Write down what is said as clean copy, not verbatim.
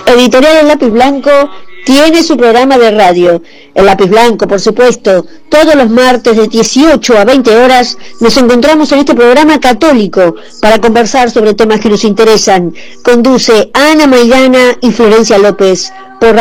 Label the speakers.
Speaker 1: Editorial El Lápiz Blanco tiene su programa de radio. El Lápiz Blanco, por supuesto, todos los martes de 18 a 20 horas nos encontramos en este programa católico para conversar sobre temas que nos interesan. Conduce Ana Maidana y Florencia López por